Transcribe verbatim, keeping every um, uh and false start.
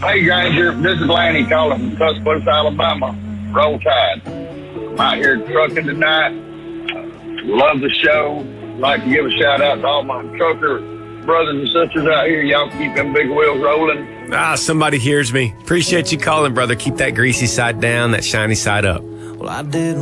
Hey, Granger, this is Lanny calling from Tuscaloosa, Alabama. Roll Tide. I'm out here trucking tonight. Love the show. Like to give a shout out to all my trucker brothers and sisters out here. Y'all keep them big wheels rolling. Ah, somebody hears me. Appreciate you calling, brother. Keep that greasy side down, that shiny side up. Well, I didn't